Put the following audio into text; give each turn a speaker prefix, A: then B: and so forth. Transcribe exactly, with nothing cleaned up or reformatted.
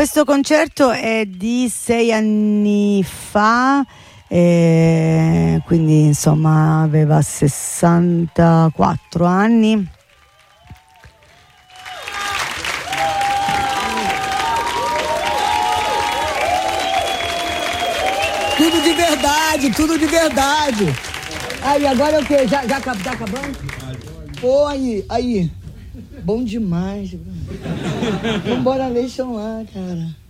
A: Questo concerto è di sei anni fa, eh, quindi insomma aveva sessantaquattro anni.
B: Tudo de verdade, tudo de verdade. Aí, agora é o quê? Já, já, já acabando? Pô, aí, aí. Bom demais. Vambora, deixam lá, cara.